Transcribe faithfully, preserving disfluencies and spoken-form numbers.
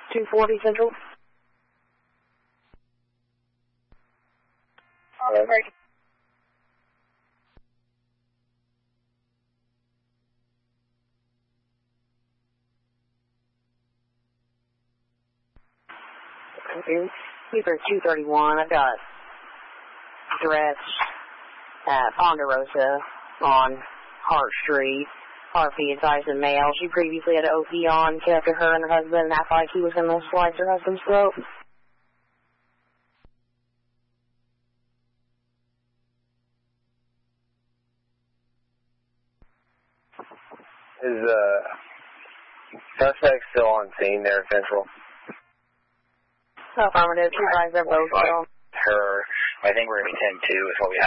two forty Central. All right. Sleeper two thirty-one. I've got address at Ponderosa on Hart Street. R P advised the male. She previously had an O P on, came up to her and her husband, and acted like he was going to slice her husband's throat. Is uh suspect still on scene there, Central? Affirmative. Two guys are both still. Her, I think we're going to be ten two is what we have.